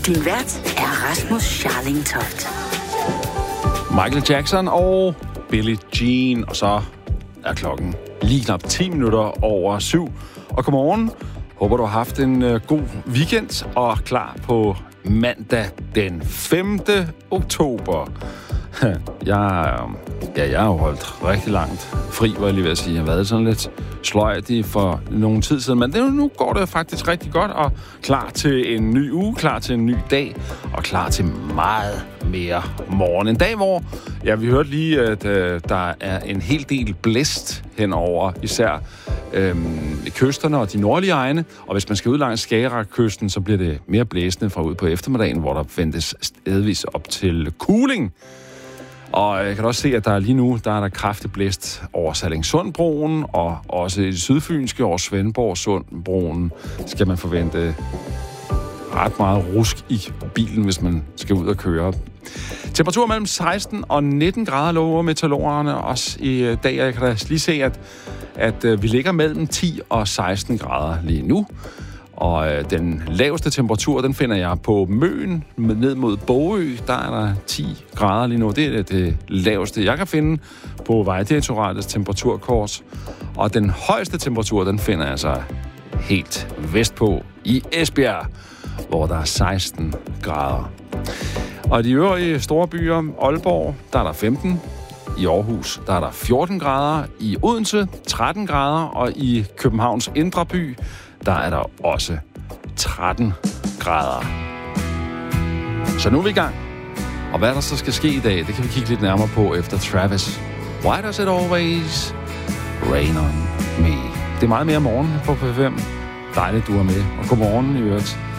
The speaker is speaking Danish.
Din vært er Rasmus Scharling Toft. Michael Jackson og Billie Jean, og så er klokken lige knap 10 minutter over 7. Og godmorgen. Håber, du har haft en god weekend og klar på mandag den 5. oktober. Jeg har jo holdt rigtig langt fri, var jeg lige ved at sige. Jeg har været sådan lidt sløjt for nogle tid siden, men nu går det faktisk rigtig godt, og klar til en ny uge, klar til en ny dag, og klar til meget mere morgen. En dag, hvor vi hørte lige, at der er en hel del blæst henover, især kysterne og de nordlige egne, og hvis man skal ud langs Skagerrak-kysten, så bliver det mere blæsende fra ud på eftermiddagen, hvor der ventes stedvis op til kuling. Og jeg kan også se, at der lige nu der er kraftigt blæst over Sallingsundbroen, og også i det sydfynske over Svendborgsundbroen skal man forvente ret meget rusk i bilen, hvis man skal ud og køre. Temperatur mellem 16 og 19 grader lover meteorologerne også i dag. Jeg kan da lige se, at vi ligger mellem 10 og 16 grader lige nu. Og den laveste temperatur, den finder jeg på Møn, ned mod Bogø. Der er der 10 grader lige nu. Det er det laveste, jeg kan finde på Vejdirektoratets temperaturkors. Og den højeste temperatur, den finder jeg så helt vestpå i Esbjerg, hvor der er 16 grader. Og de øvrige store byer, Aalborg, der er der 15. I Aarhus, der er der 14 grader. I Odense, 13 grader. Og i Københavns indre by, der er der også 13 grader. Så nu er vi i gang. Og hvad der så skal ske i dag, det kan vi kigge lidt nærmere på efter Travis. Why does it always rain on me? Det er meget mere morgen på P5. Dejligt, du er med. Og godmorgen i øvrigt